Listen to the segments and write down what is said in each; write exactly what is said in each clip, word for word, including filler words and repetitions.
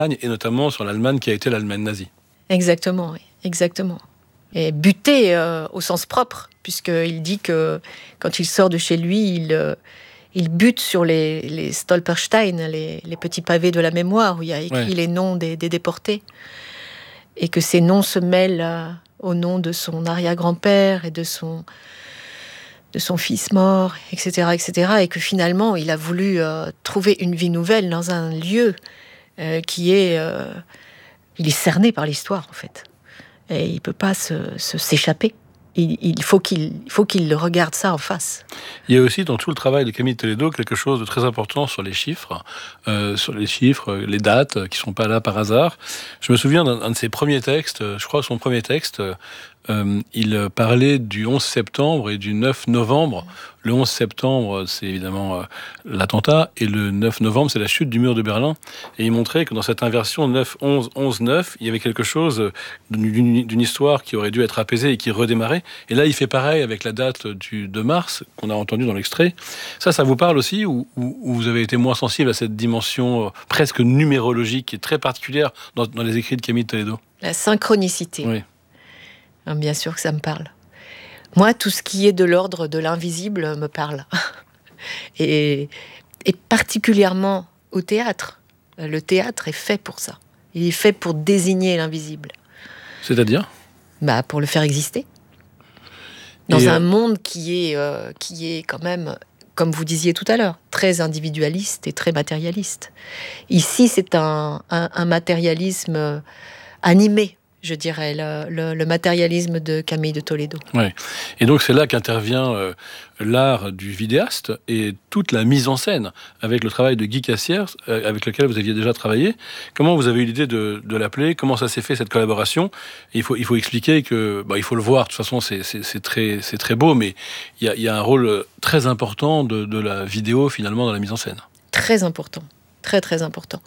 et notamment sur l'Allemagne qui a été l'Allemagne nazie. Exactement, oui, exactement. Et buté euh, au sens propre, puisqu'il dit que quand il sort de chez lui, il, euh, il bute sur les, les Stolperstein, les, les petits pavés de la mémoire, où il y a écrit ouais. les noms des, des déportés, et que ces noms se mêlent euh, au nom de son arrière-grand-père et de son, de son fils mort, et cetera, et cetera, et que finalement, il a voulu euh, trouver une vie nouvelle dans un lieu euh, qui est... Euh, il est cerné par l'histoire, en fait. Et il ne peut pas se, se, s'échapper. Il, il, faut qu'il, il faut qu'il regarde ça en face. Il y a aussi dans tout le travail de Camille Toledo quelque chose de très important sur les chiffres, euh, sur les chiffres, les dates qui ne sont pas là par hasard. Je me souviens d'un, d'un de ses premiers textes, je crois que son premier texte, euh, il parlait du onze septembre et du neuf novembre. Le onze septembre, c'est évidemment euh, l'attentat, et le neuf novembre, c'est la chute du mur de Berlin. Et il montrait que dans cette inversion neuf onze onze neuf, il y avait quelque chose d'une, d'une histoire qui aurait dû être apaisée et qui redémarrait. Et là, il fait pareil avec la date du, de mars, qu'on a entendu dans l'extrait. Ça, ça vous parle aussi, ou, ou, ou vous avez été moins sensible à cette dimension euh, presque numérologique qui est très particulière dans, dans les écrits de Camille Toledo? La synchronicité. Oui. Bien sûr que ça me parle. Moi, tout ce qui est de l'ordre de l'invisible me parle. Et, et particulièrement au théâtre. Le théâtre est fait pour ça. Il est fait pour désigner l'invisible. C'est-à-dire ? Bah, pour le faire exister. Dans et un euh... monde qui est, euh, qui est quand même, comme vous disiez tout à l'heure, très individualiste et très matérialiste. Ici, c'est un, un, un matérialisme animé, je dirais, le, le, le matérialisme de Camille de Toledo. Ouais. Et donc c'est là qu'intervient euh, l'art du vidéaste et toute la mise en scène, avec le travail de Guy Cassière, euh, avec lequel vous aviez déjà travaillé. Comment vous avez eu l'idée de, de l'appeler? Comment ça s'est fait, cette collaboration? Et il faut, il faut expliquer que, bah, il faut le voir, de toute façon c'est, c'est, c'est, très, c'est très beau, mais il y a, y a un rôle très important de, de la vidéo finalement dans la mise en scène. Très important, très très important.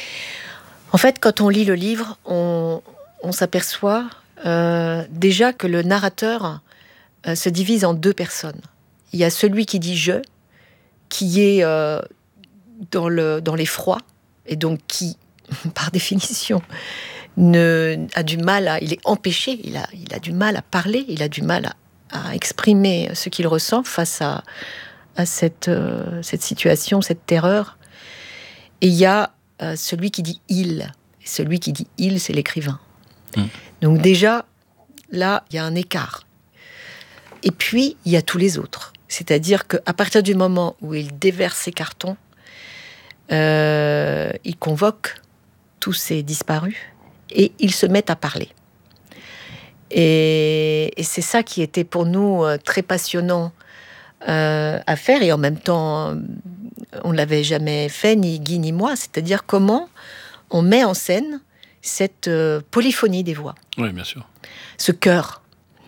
En fait, quand on lit le livre, on... on s'aperçoit euh, déjà que le narrateur euh, se divise en deux personnes. Il y a celui qui dit « je », qui est euh, dans, le, dans l'effroi, et donc qui, par définition, ne, a du mal à... Il est empêché, il a, il a du mal à parler, il a du mal à, à exprimer ce qu'il ressent face à, à cette, euh, cette situation, cette terreur. Et il y a euh, celui qui dit « il ». Celui qui dit « il », c'est l'écrivain. Mmh. Donc déjà, là, il y a un écart. Et puis, il y a tous les autres. C'est-à-dire qu'à partir du moment où il déverse ses cartons, euh, il convoque tous ces disparus et ils se mettent à parler. Et, et c'est ça qui était pour nous très passionnant euh, à faire. Et en même temps, on ne l'avait jamais fait, ni Guy ni moi. C'est-à-dire comment on met en scène cette euh, polyphonie des voix. Oui, bien sûr. Ce chœur.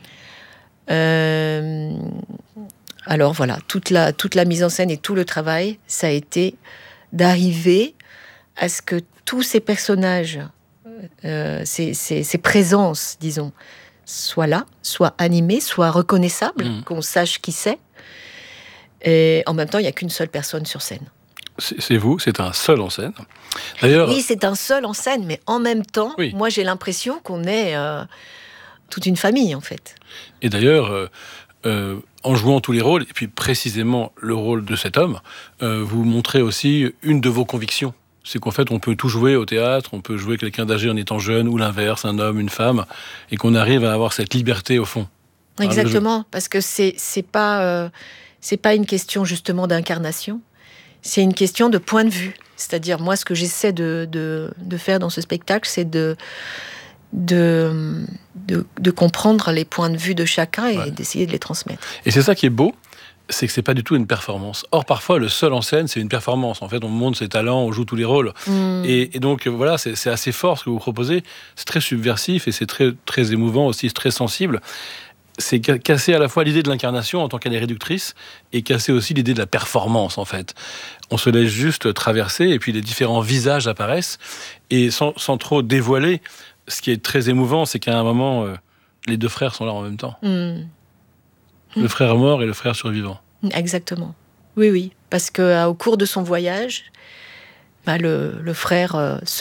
Euh, alors voilà, toute la, toute la mise en scène et tout le travail, ça a été d'arriver à ce que tous ces personnages, euh, ces, ces, ces présences, disons, soient là, soient animés, soient reconnaissables, mmh. qu'on sache qui c'est. Et en même temps, il n'y a qu'une seule personne sur scène. C'est vous, c'est un seul en scène. D'ailleurs, oui, c'est un seul en scène, mais en même temps, oui. moi j'ai l'impression qu'on est euh, toute une famille, en fait. Et d'ailleurs, euh, euh, en jouant tous les rôles, et puis précisément le rôle de cet homme, euh, vous montrez aussi une de vos convictions. C'est qu'en fait, on peut tout jouer au théâtre, on peut jouer quelqu'un d'âgé en étant jeune, ou l'inverse, un homme, une femme, et qu'on arrive à avoir cette liberté au fond. Exactement, Alors, je... parce que c'est, c'est pas, euh, c'est pas une question justement d'incarnation. C'est une question de point de vue. C'est-à-dire, moi, ce que j'essaie de, de, de faire dans ce spectacle, c'est de, de, de, de comprendre les points de vue de chacun et ouais. d'essayer de les transmettre. Et c'est ça qui est beau, c'est que c'est pas du tout une performance. Or, parfois, le seul en scène, c'est une performance. En fait, on montre ses talents, on joue tous les rôles. Mmh. Et, et donc, voilà, c'est, c'est assez fort ce que vous proposez. C'est très subversif et c'est très, très émouvant aussi, très sensible. C'est casser à la fois l'idée de l'incarnation en tant qu'elle est réductrice et casser aussi l'idée de la performance, en fait. On se laisse juste traverser et puis les différents visages apparaissent. Et sans, sans trop dévoiler, ce qui est très émouvant, c'est qu'à un moment, euh, les deux frères sont là en même temps. Mmh. Le frère mort et le frère survivant. Exactement. Oui, oui. Parce qu'au cours de son voyage, bah, le, le frère euh, se,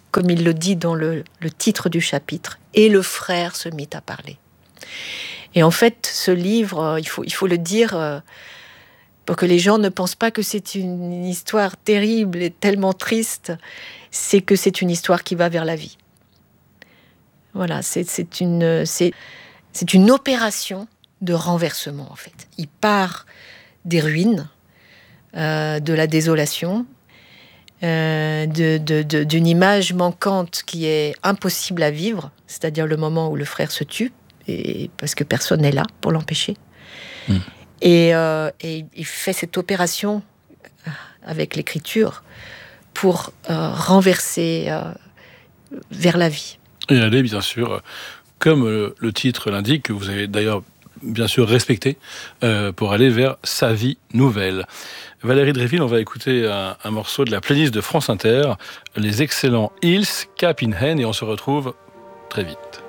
comme il le dit dans le, le titre du chapitre, et le frère se mit à parler. Et en fait, ce livre, il faut, il faut le dire pour que les gens ne pensent pas que c'est une histoire terrible et tellement triste, c'est que c'est une histoire qui va vers la vie. Voilà, c'est, c'est, une, c'est, c'est une opération de renversement, en fait. Il part des ruines, euh, de la désolation, euh, de, de, de, d'une image manquante qui est impossible à vivre, c'est-à-dire le moment où le frère se tue, et, parce que personne n'est là pour l'empêcher. Mmh. Et, euh, et il fait cette opération avec l'écriture pour euh, renverser euh, vers la vie. Et aller, bien sûr, comme le, le titre l'indique, que vous avez d'ailleurs bien sûr respecté, euh, pour aller vers sa vie nouvelle. Valérie Dréville, on va écouter un, un morceau de la playlist de France Inter, les excellents Hills, Cap in Hand, et on se retrouve très vite.